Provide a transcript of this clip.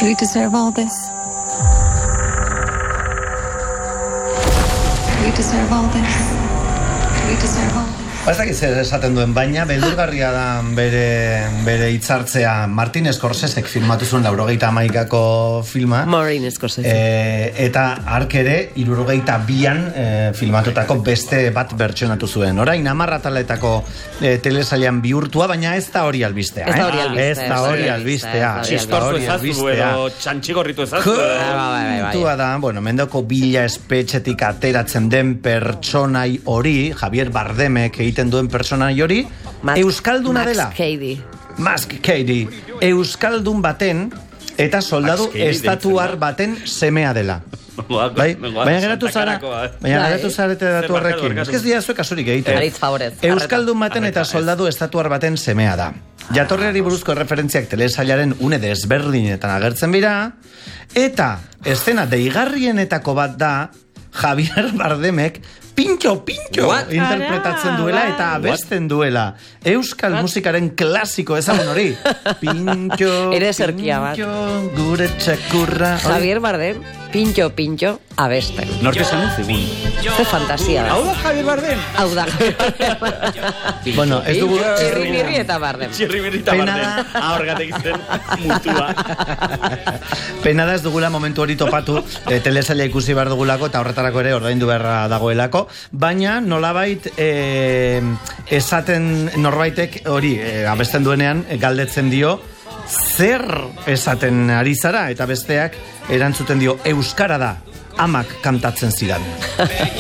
Do we deserve all this? Do we deserve all this? Do we deserve all this? Ez dakit zer esaten duen, baina beldurgarria da bere hitzartzea. Martin Scorsesek filmatu zuen 81ko filma. Martin Scorsese. Eta hark ere 72an filmatutako beste bat bertsionatu zuen. Orain 10 ataletako telesailean bihurtua, baina ez da hori albistea. Ez da hori albistea. Txistortu ezazu edo txantxigorritu ezazu. Tua da, mendoko bila espetxetik ateratzen den pertsonai hori, Javier Bardemek egiten duen personai hori, euskalduna dela. Max Cady. Euskaldun baten eta soldadu estatuar baten semea dela. Baina geratu zarete datu horrekin. Ez dira zuek asurik egiten. Euskaldun baten eta soldadu estatuar baten semea da. Jatorriari buruzko referentziak telesailaren une desberdinetan agertzen bira, eta eszena deigarrienetako bat da Javier Bardemek pintxo interpretatzen duela eta abesten duela. Euskal musikaren klasiko ezagun hori. Pintxo, gure txakurra. Javier Bardem, pintxo, abesten. Norte esan zigun. Ze fantasia da. Hau da Javier Bardem. Hau da Javier Bardem. Bueno, ez dugu... Txirrimirri eta Bardem. Txirrimirri eta Bardem. Ahorgatek izten mutua. Pena da ez dugula momentu hori topatu, telesaila ikusi behar dugulako, eta horretarako ere ordaindu beharra dagoelako, baina nolabait esaten norbaitek hori abesten duenean galdetzen dio zer esaten ari zara, eta besteak erantzuten dio euskara da, amak kantatzen zidan.